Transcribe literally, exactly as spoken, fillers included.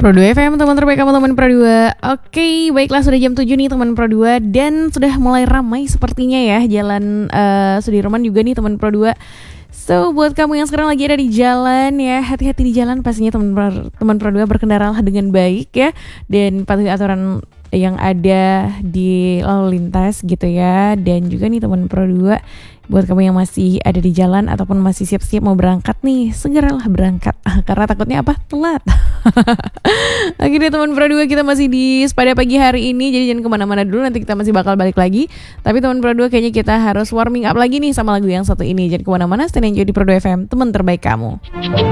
Pro dua F M, teman terbaik kamu, teman Pro dua. Oke, baiklah, sudah jam tujuh nih teman Pro dua. Dan sudah mulai ramai sepertinya ya jalan uh, Sudirman juga nih teman Pro dua. So, buat kamu yang sekarang lagi ada di jalan ya, hati-hati di jalan pastinya teman teman Pro dua, berkendaralah dengan baik ya. Dan patuhi aturan yang ada di lalu lintas gitu ya. Dan juga nih teman Pro dua, buat kamu yang masih ada di jalan ataupun masih siap-siap mau berangkat nih, segeralah berangkat karena takutnya apa? Telat. Akhirnya teman Pro dua, kita masih di pada pagi hari ini, jadi jangan kemana-mana dulu, nanti kita masih bakal balik lagi. Tapi teman Pro dua, kayaknya kita harus warming up lagi nih sama lagu yang satu ini. Jangan kemana-mana, stay enjoy di Pro dua F M, teman terbaik kamu.